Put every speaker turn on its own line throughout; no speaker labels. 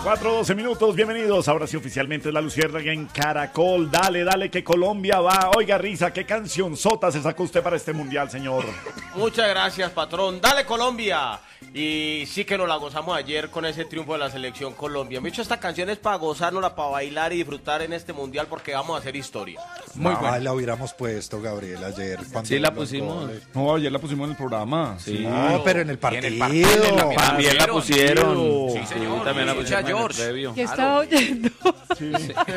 4:12 minutos, bienvenidos. Ahora sí, oficialmente es la Luciérnaga en Caracol. Dale, dale, que Colombia va. Oiga, Risa, ¿qué canción sota se sacó usted para este mundial, señor?
Muchas gracias, patrón. Dale, Colombia. Y sí que nos la gozamos ayer con ese triunfo de la selección Colombia. Me he dicho, esta canción es para gozárnosla, para bailar y disfrutar en este mundial porque vamos a hacer historia.
Muy buena. La hubiéramos puesto, Gabriel, ayer.
Sí, la pusimos.
No, ayer la pusimos en el programa.
Sí.
No, pero en el partido.
También la pusieron.
Sí, señor.
También la pusieron.
George.
¿Qué estaba oyendo?
Sí.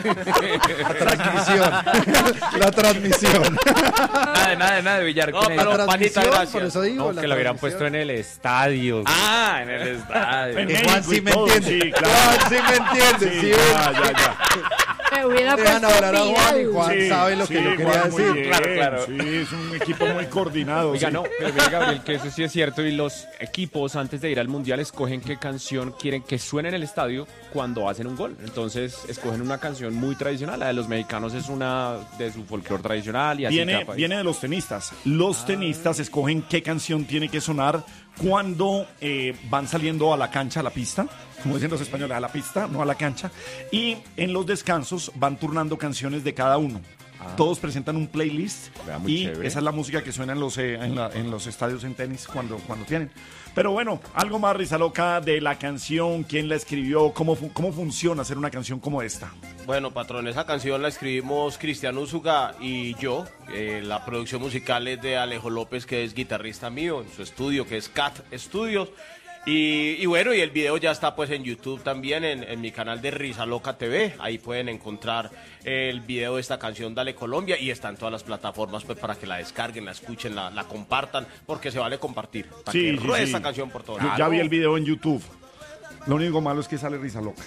La transmisión.
Nada de Villar.
No,
con
pero
ella.
panita, gracias.
Por eso digo.
No, que lo hubieran puesto en el estadio. En el estadio.
En
Que
México
Juan sí
y
me
todo,
entiende.
sí, claro.
Juan sí me entiende.
Sí,
Sí,
ya.
Me hubiera
dejan
puesto
hablar a Juan y
viral.
Juan
Sí,
sabe lo
sí,
que yo quería
Juan, muy
decir.
bien,
Claro.
Sí, es un equipo muy coordinado.
Oiga,
sí.
no, pero mira, Gabriel, que eso sí es cierto. Y los equipos, antes de ir al mundial, escogen qué canción quieren que suene en el estadio cuando hacen un gol. Entonces, escogen una canción muy tradicional. La de los mexicanos es una de su folclore tradicional. Y así cada país.
Viene de los tenistas. Los tenistas escogen qué canción tiene que sonar cuando van saliendo a la cancha, a la pista, como dicen los españoles, a la pista, no a la cancha, y en los descansos van turnando canciones de cada uno. Todos presentan un playlist
Muy
y
chévere.
esa es la música que suena en los estadios en tenis cuando tienen. Pero bueno, algo más, Risa Loca, de la canción, quién la escribió, cómo funciona hacer una canción como esta.
Bueno, patrón, esa canción la escribimos Cristian Úsuga y yo. La producción musical es de Alejo López, que es guitarrista mío, en su estudio, que es Cat Studios. Y bueno, y el video ya está pues en YouTube también, en mi canal de Risa Loca TV. Ahí pueden encontrar el video de esta canción Dale Colombia, y está en todas las plataformas pues para que la descarguen, la escuchen, la compartan, porque se vale compartir. Para que ruede esta canción por todo.
Yo ya vi el video en YouTube. Lo único malo es que sale Risa Loca.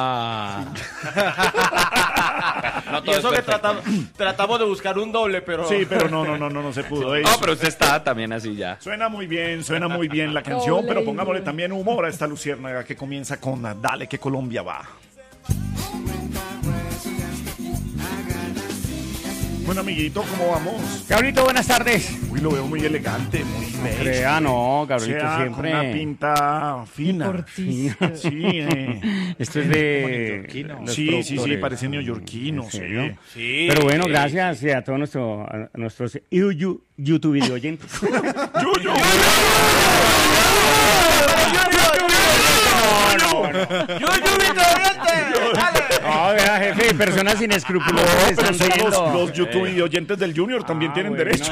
No, y eso que tratamos de buscar un doble, pero...
Sí, pero no se pudo.
No, pero usted está también así ya.
Suena muy bien la canción,
Doble
pero
y
pongámosle
bien.
también humor a esta Luciérnaga que comienza con Dale que Colombia va. Bueno, amiguito, ¿cómo vamos?
Gabrielito, buenas tardes.
Uy, lo veo muy elegante, muy bello.
Crea, no,
O
Gabrielito
sea,
siempre.
con una pinta fina.
Cortísimo.
Sí,
Esto es de los
sí,
productores.
parece neoyorquino,
¿En
sí.
serio?
Sí.
Pero bueno, gracias a todos nuestros YouTube video oyentes.
¡Yuyu!
No, vea, jefe, personas inescrupulosas
No, pero
están
son
viendo.
los YouTube video oyentes del Junior también tienen
bueno,
derecho.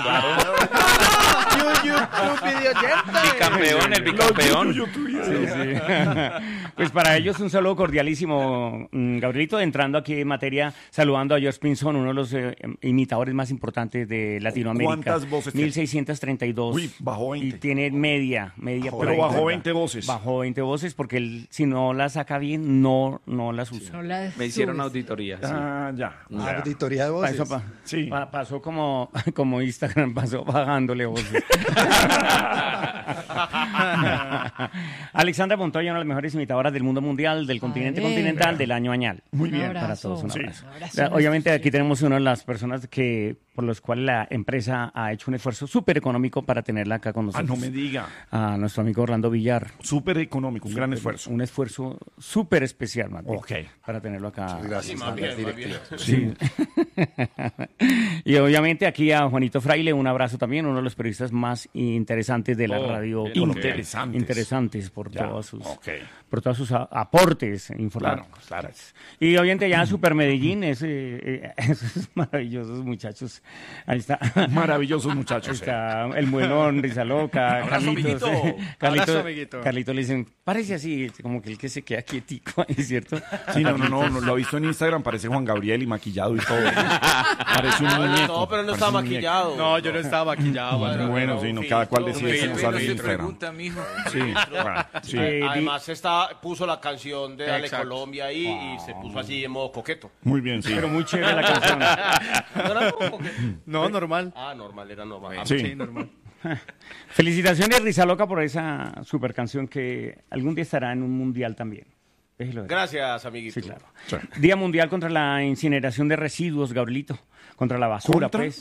Bicampeón, el bicampeón.
Los YouTube video.
Sí, sí. Pues para ellos un saludo cordialísimo, Gabrielito, entrando aquí en materia, saludando a George Pinzón, uno de los imitadores más importantes de Latinoamérica.
¿Cuántas voces tiene?
1632.
Uy, bajó 20.
Y tiene media por
Pero
ahí.
bajó 20 voces.
Bajó 20 voces porque él, si no la saca bien, no las usa.
No la
Me hicieron
subes.
auditoría. Sí.
Ah, ya.
Auditoría de voces.
Eso
Sí.
pasó como Instagram, pasó bajándole voces. Alexandra Montoya, una de las mejores imitadoras del mundo mundial, del continente
Ay,
continental, del año añal.
Muy
Un
bien.
abrazo.
Para todos, un
Sí.
abrazo.
Un abrazo.
Obviamente aquí tenemos una de las personas por los cuales la empresa ha hecho un esfuerzo súper económico para tenerla acá con
Ah,
nosotros.
no me diga.
A nuestro amigo Orlando Villar.
Súper económico, un gran esfuerzo.
Un esfuerzo súper especial, más bien,
Ok.
para tenerlo acá.
Gracias.
Más bien, más bien.
Sí. Y obviamente aquí a Juanito Fraile, un abrazo también, uno de los periodistas más interesantes de la radio colombiana. Interesantes por
Ya,
todos sus
ok.
por todos sus aportes informáticos.
Claro.
Y obviamente ya Super Medellín, esos maravillosos muchachos. Ahí está.
Maravillosos
Ahí
muchachos.
está el buenón, Risa Loca,
Abrazo,
Carlitos.
amiguito.
Abrazo, amiguito.
Carlitos le dicen, parece así, como que el que se queda quietico ahí, ¿cierto?
Sí, no, lo he visto en Instagram, parece Juan Gabriel y maquillado y todo. Parece un muñeco.
No, pero no
parece
está
un muñeco.
maquillado.
No, yo no estaba maquillado.
Bueno, sí, no, cada cual decide cómo sale en Instagram.
Pregunta, mijo.
Sí, bueno, sí.
Además puso la canción de Dale
Exacto.
Colombia ahí y se puso así en modo coqueto.
Muy bien, sí.
Pero muy chévere la canción.
¿No era como coqueto?
No, normal.
Ah, normal, era normal.
Sí.
normal.
Felicitaciones, Risa Loca, por esa super canción que algún día estará en un mundial también. Déjelo ver.
Gracias, amiguito.
Sí, claro.
Sí.
Día Mundial contra la incineración de residuos, Gabrielito. Contra la basura,
¿Contra?
pues.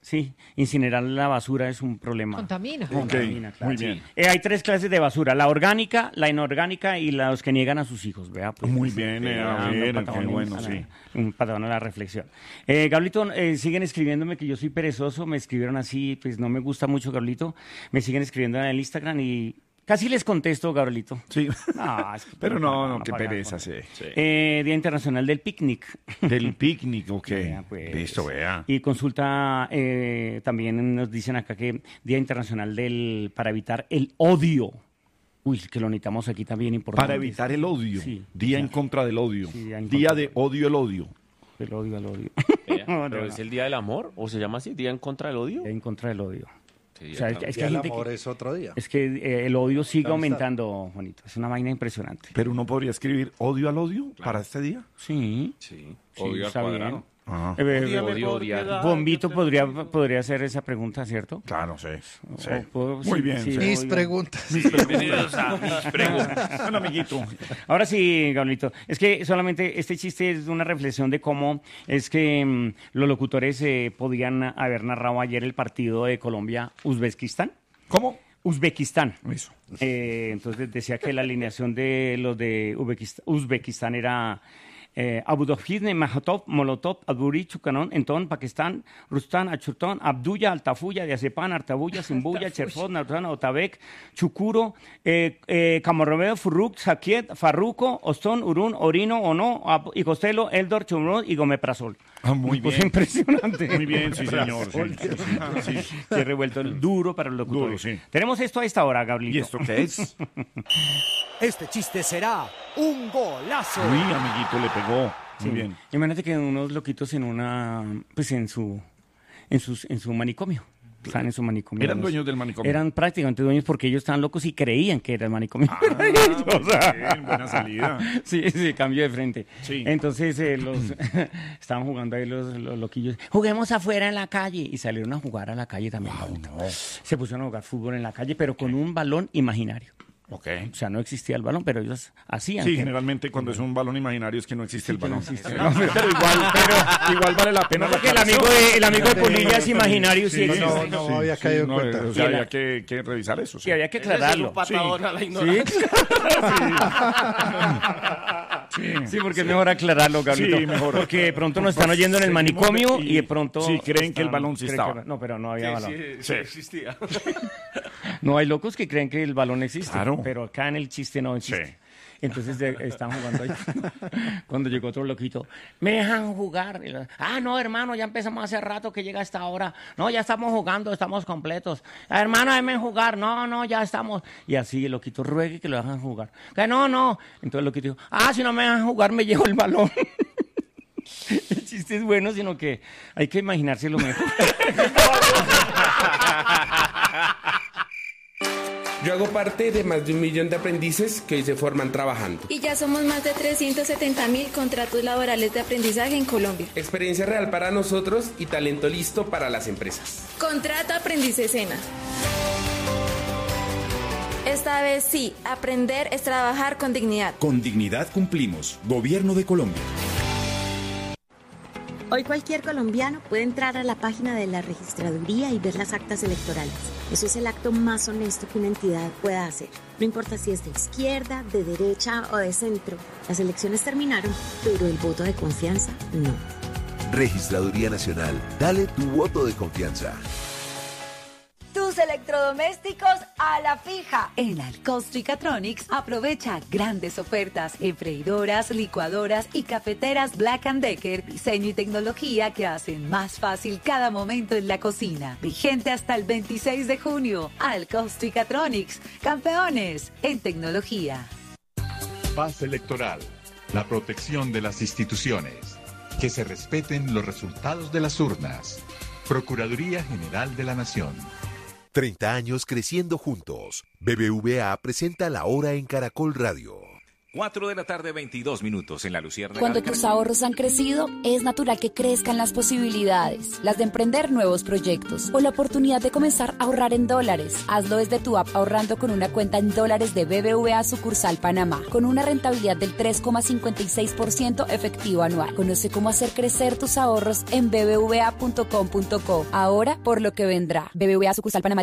Sí, incinerar la basura es un problema.
Contamina.
Ok,
Contamina, claro.
muy bien.
Hay 3 clases de basura, la orgánica, la inorgánica y los que niegan a sus hijos, ¿vea? Pues,
Muy bien, a ver, qué bueno, sí.
Un patadón a la reflexión. Gablito, siguen escribiéndome que yo soy perezoso, me escribieron así, pues no me gusta mucho, Gablito, me siguen escribiendo en el Instagram y casi les contesto, Gabrielito.
Sí.
No, es que
Pero no, qué
pagar
pereza,
por-
sí.
Día Internacional del Picnic.
Del picnic, ok.
Vea, pues.
Listo, vea.
Y consulta, también nos dicen acá que Día Internacional para evitar el odio. Uy, que lo necesitamos aquí también importante.
Para evitar el odio.
Sí.
Día en contra del odio.
Sí, día en
Día
contra
de odio el odio.
El odio al odio.
Vea,
No,
¿Pero
no,
es el día del amor? ¿O se llama así? ¿Día en contra del odio?
Día en contra del odio.
Sí,
O sea,
acá.
es que
Y
hay
el
gente
amor
que...
es otro día.
Es que el odio sigue
La amistad.
aumentando, Juanito. Es una vaina impresionante.
Pero uno podría escribir odio al odio para este día.
Sí.
Sí,
Sí,
odio al
está bien.
cuadrado.
Ajá.
Odio odiar.
Bombito podría hacer esa pregunta, ¿cierto?
Claro, sí. sí.
puedo-
Muy
sí,
bien.
sí.
sí.
Mis
Oiga.
preguntas.
Bienvenidos a mis preguntas.
Bueno, amiguito.
Ahora sí, Gablito, es que solamente este chiste es una reflexión de cómo es que los locutores podían haber narrado ayer el partido de Colombia-Uzbekistán.
¿Cómo?
Uzbekistán.
Eso.
Entonces decía que la alineación de los de Uzbekistán era Abudofizne, Mahatov, Molotov, Adburi, Chukanón, Entón, Pakistán, Rustan, Achurtón, Abdulla, Altafulla, Diazepán, Artabulla, Simbuya, Cherfot, Nautran, Otabek, Chukuro, Camorromeo, Furruk, Sakiet, Farruco, Ostón, Urún, Orino, Ono, y Costello, Eldor, Chumrón y Gomeprazol.
Muy
Pues
bien.
impresionante.
Muy bien, sí, señor. Sí, sí, sí.
Qué revuelto, duro para los locutores.
Duro, sí.
Tenemos esto a esta hora, Gablito.
¿Y esto qué es?
Este chiste será un golazo.
Uy, amiguito, le pegó. Muy
Sí.
bien.
Imagínate que unos loquitos en su manicomio. Estaban en su manicomio.
Eran dueños del manicomio.
Eran prácticamente dueños porque ellos estaban locos y creían que era el manicomio.
Bien, buena salida.
Sí, cambio de frente.
Sí.
Entonces estaban jugando ahí los loquillos. Juguemos afuera en la calle. Y salieron a jugar a la calle también. Se pusieron a jugar fútbol en la calle, pero con un balón imaginario.
Ok.
O sea, no existía el balón, pero ellos hacían.
Sí,
que-
generalmente cuando es un balón imaginario es que no existe el
que no
balón.
existe.
Pero igual vale la pena.
No, porque el amigo de Polilla es imaginario, sí, existe.
no había caído en cuenta.
O sea, había que revisar eso.
Sí, había que
Ese es
aclararlo.
un patadón a la
Sí,
ignorancia.
sí, porque es mejor aclararlo, Gabrielito.
Sí, mejor.
Porque de pronto nos están oyendo en el
Seguimos
manicomio
y-
y de pronto...
sí, creen que el
están-
balón sí
creen
estaba.
que- no, pero no había balón.
Sí existía.
No, hay locos que creen que el balón existe,
Claro.
pero acá en el chiste no existe.
Sí.
Entonces estaban jugando ahí. Cuando llegó otro loquito, ¿me dejan jugar? Y no, hermano, ya empezamos hace rato que llega esta hora. No, ya estamos jugando, estamos completos. Hermano, déjenme jugar. No, ya estamos. Y así el loquito ruegue que lo dejan jugar. Que no. Entonces el loquito dijo, si no me dejan jugar, me llevo el balón. El chiste es bueno, sino que hay que imaginárselo mejor.
Yo hago parte de más de 1 millón de aprendices que hoy se forman trabajando.
Y ya somos más de 370.000 contratos laborales de aprendizaje en Colombia.
Experiencia real para nosotros y talento listo para las empresas.
Contrata Aprendices Sena. Esta vez sí, aprender es trabajar con dignidad.
Con dignidad cumplimos. Gobierno de Colombia.
Hoy cualquier colombiano puede entrar a la página de la registraduría y ver las actas electorales. Eso es el acto más honesto que una entidad pueda hacer. No importa si es de izquierda, de derecha o de centro. Las elecciones terminaron, pero el voto de confianza no.
Registraduría Nacional. Dale tu voto de confianza.
Tus electrodomésticos a la fija. En Alcosto y Catronics aprovecha grandes ofertas en freidoras, licuadoras y cafeteras Black & Decker. Diseño y tecnología que hacen más fácil cada momento en la cocina. Vigente hasta el 26 de junio. Alcosto y Catronics. Campeones en tecnología.
Paz electoral. La protección de las instituciones. Que se respeten los resultados de las urnas. Procuraduría General de la Nación.
30 años creciendo juntos. BBVA presenta La Hora en Caracol Radio.
4 de la tarde, 22 minutos en La Luciérnaga.
Cuando tus ahorros han crecido, es natural que crezcan las posibilidades, las de emprender nuevos proyectos o la oportunidad de comenzar a ahorrar en dólares. Hazlo desde tu app ahorrando con una cuenta en dólares de BBVA sucursal Panamá, con una rentabilidad del 3,56% efectivo anual. Conoce cómo hacer crecer tus ahorros en bbva.com.co. Ahora por lo que vendrá. BBVA sucursal Panamá.